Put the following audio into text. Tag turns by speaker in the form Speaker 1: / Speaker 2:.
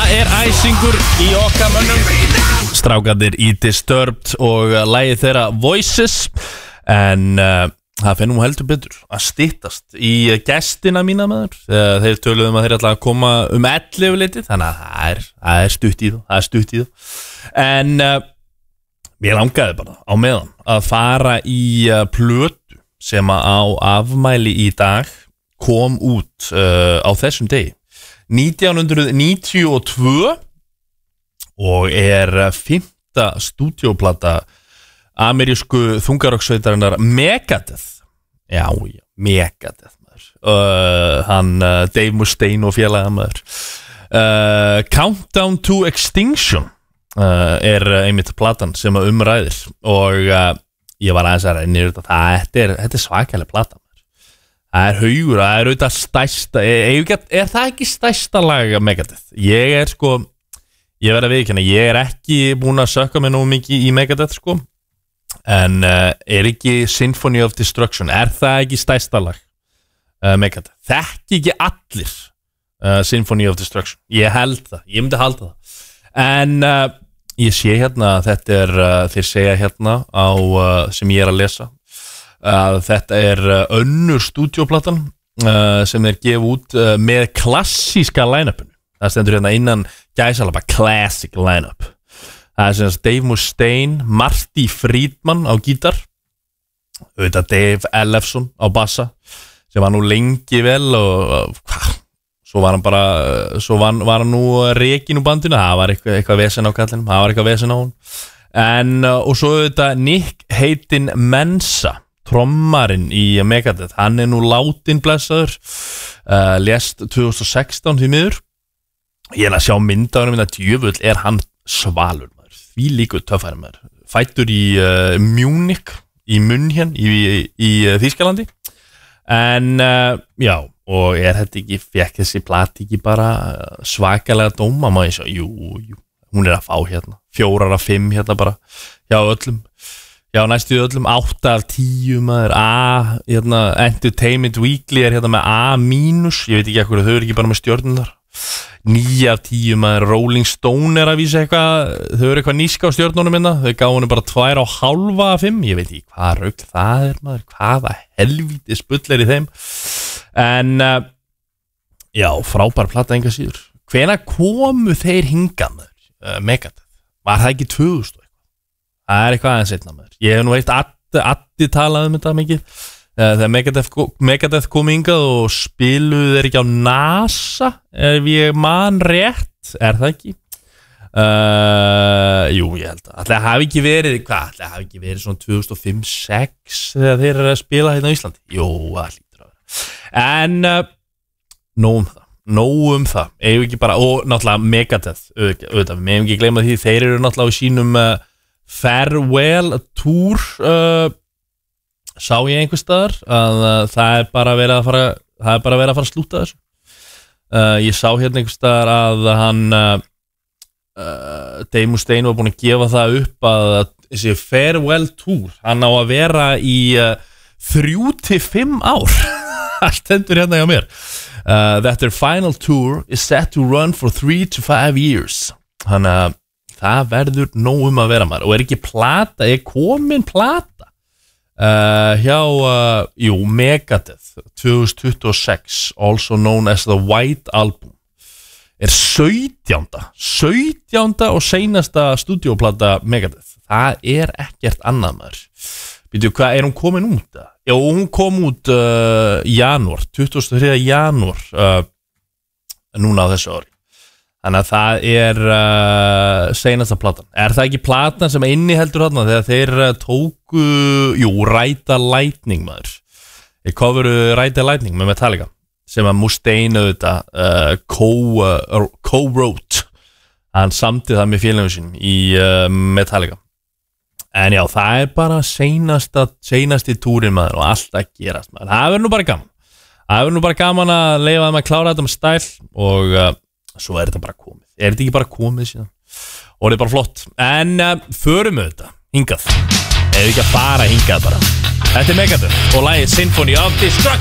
Speaker 1: æsingur í okkar mönnum. Strákarnir í Disturbed og lagið þeirra Voices. En það fyrir nú heldur betur að styttast í gestina mína maður. Þeir töluðum að þeir ætla að koma 11 litið. Þannig að það er stutt í það. En mér langaði bara á meðan að fara í plötu sem á afmæli í dag kom út á þessum degi 1992 og er 5. stúdíóplata amerísku þungarokksveitarinnar Megadeth. Já, Megadeth maður. Hann Dave Mustaine og félaga maður. Countdown to Extinction er einmitt platan sem umræðir og ég var aðeins að reyna þetta. Þetta er svakalega plata. Það er haugur, það er auðvitað stærsta. Er það ekki stærsta lag af Megadeth? Ég verð að viðurkenna, ég er ekki búin að sökka mig nógu mikið í Megadeth sko. En er ekki Symphony of Destruction, er það ekki stærsta lag Megadeth? Þekki ekki allir Symphony of Destruction. Ég myndi halda það. En ég sé hérna, þetta er þeir segja hérna á sem ég er að lesa að þetta er önnur stúdíóplatan sem þeir gefa út með klassíska line-upinu. Það stendur hérna innan gæsalappa classic line-up. Það er sem Dave Mustaine, Marty Friedman á gítar, auðvitað Dave Ellefson á bassa sem var nú lengi vel og svo var hann var hann nú rekinn úr bandinu. Það var eitthvað vesen á kallinum, en og svo auðvitað Nick Hayden Mensa, trommarinn í Megadeth. Hann er nú látin blessaður, lést 2016 því miður. Ég er að sjá myndaðunum minna, djöfull er hann svalur maður, því líkur töffæri maður. Fættur í Munich í München í Þýskalandi. En já, og þetta ekki, fekk þessi plati ekki bara svakalega dóma, maður eins og, jú, hún er að fá hérna 4 af 5 hérna bara, hjá öllum, já næstu öllum, 8 af 10 maður, hérna, Entertainment Weekly er hérna með A-, ég veit ekki ekkur, þau eru ekki bara með stjörnunar, 9 af 10 maður, Rolling Stone er að vísa eitthvað, þau eru eitthvað níska á stjörnunum minna, þau gáðu henni bara 2,5 af 5, ég veit ekki hvað rugl það er maður, hvaða helvítis bull er í þeim. En já, frábær plata enga síður. Hvenær komu þeir hingað maður, Megadeth? Var það ekki 2000 eitthvað? Það er eitthvað aðeins einna maður. Ég hef nú heilt Addi talað þetta mikið. Þegar Megadeth kom hingað og spiluðu þeir ekki á NASA, ef ég man rétt, er það ekki? Jú, ég held að það hafi ekki verið, það hafi ekki verið svona 2005-06 þegar þeir eru að spila hérna á Íslandi. Jú, það lítur að vera. En nóg um það, eigum ekki bara, og náttúrulega Megadeth, auðvitað, við meðum ekki gleyma því, þeir eru náttúrulega á sínum farewell tour, sá ég einhvers staðar að það er bara verið að fara að slúta þessu. Ég sá hérna einhvers staðar að hann Dave Mustaine var búin að gefa það upp að þessi farewell tour, hann á að vera í 3-5 ár. Það stendur hérna hjá mér. That their final tour is set to run for 3-5 years. Þannig að það verður nóg að vera maður. Og er ekki plata, er komin plata hjá Megadeth 2026, also known as the White Album, er 17. og seinasta stúdíóplata Megadeth. Það er ekkert annað maður. Býtu, hvað er hún komin út? Já, hún kom út janúar, 23. janúar núna á þessu ári. Þannig að það er seinasta platan. Er það ekki platan sem inniheldur þarna þegar þeir tóku, Ride the Lightning maður. Þeir coveru Ride the Lightning með Metallica sem að Mustaine auðvitað co-wrote. Hann samti það með félagum sínum í Metallica. En já, það er bara seinasti túrin maður og allt að gerast maður. Það verður nú bara gaman. Það verður nú bara gaman að leyfa þeim að klára þetta með stæl og svo er þetta bara komið. Er þetta ekki bara komið síðan? Og þetta er bara flott. En förum við þetta hingað. Eða ekki að fara hingað bara. Þetta er Megadeth og lagið Symphony of Destruction.